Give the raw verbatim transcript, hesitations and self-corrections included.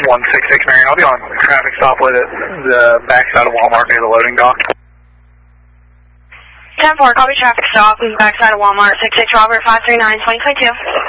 one six six Marion. I'll be on traffic stop with it, the backside of Walmart near the loading dock. ten four, copy traffic stop, backside of Walmart, six six Robert, five three nine, twenty twenty-two.